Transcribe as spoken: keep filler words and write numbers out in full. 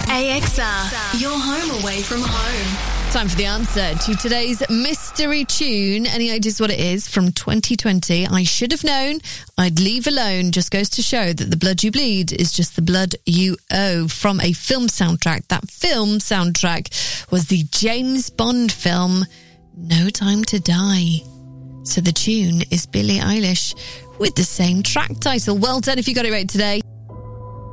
A X R, your home away from home. Time for the answer to today's mystery tune. Any ideas what it is? From twenty twenty. I should have known. I'd leave alone. Just goes to show that the blood you bleed is just the blood you owe. From a film soundtrack. That film soundtrack was the James Bond film No Time to Die. So the tune is Billie Eilish with the same track title. Well done if you got it right today.